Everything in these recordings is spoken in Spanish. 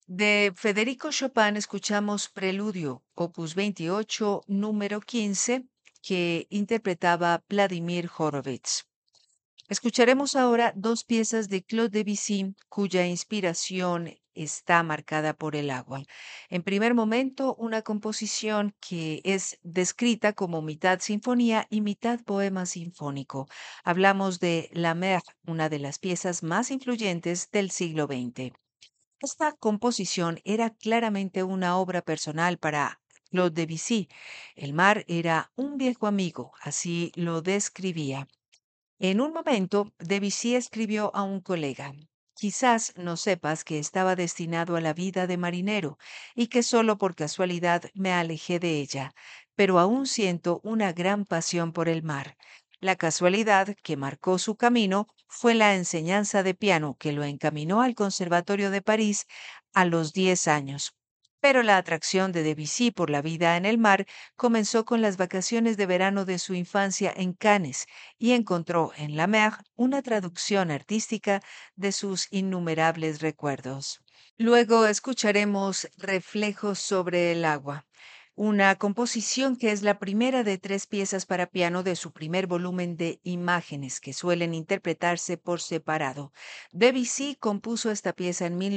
De Federico Chopin escuchamos Preludio, opus 28, número 15, que interpretaba Vladimir Horowitz. Escucharemos ahora dos piezas de Claude Debussy cuya inspiración está marcada por el agua. En primer momento, una composición que es descrita como mitad sinfonía y mitad poema sinfónico. Hablamos de La Mer, una de las piezas más influyentes del siglo XX. Esta composición era claramente una obra personal para Claude Debussy. El mar era un viejo amigo, así lo describía. En un momento, Debussy escribió a un colega: quizás no sepas que estaba destinado a la vida de marinero y que solo por casualidad me alejé de ella, pero aún siento una gran pasión por el mar. La casualidad que marcó su camino fue la enseñanza de piano que lo encaminó al Conservatorio de París a los 10 años. Pero la atracción de Debussy por la vida en el mar comenzó con las vacaciones de verano de su infancia en Cannes y encontró en La Mer una traducción artística de sus innumerables recuerdos. Luego escucharemos Reflejos sobre el agua, una composición que es la primera de tres piezas para piano de su primer volumen de imágenes que suelen interpretarse por separado. Debussy compuso esta pieza en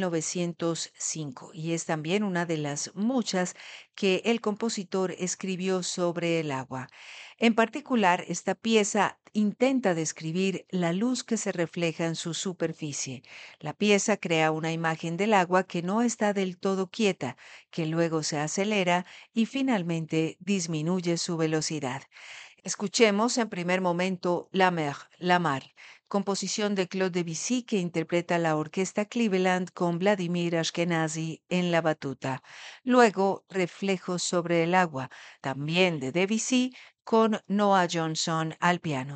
1905 y es también una de las muchas que el compositor escribió sobre el agua. En particular, esta pieza intenta describir la luz que se refleja en su superficie. La pieza crea una imagen del agua que no está del todo quieta, que luego se acelera y finalmente disminuye su velocidad. Escuchemos en primer momento La Mer, La Mar, composición de Claude Debussy que interpreta la orquesta Cleveland con Vladimir Ashkenazy en la batuta. Luego, Reflejos sobre el agua, también de Debussy, con Noah Johnson al piano.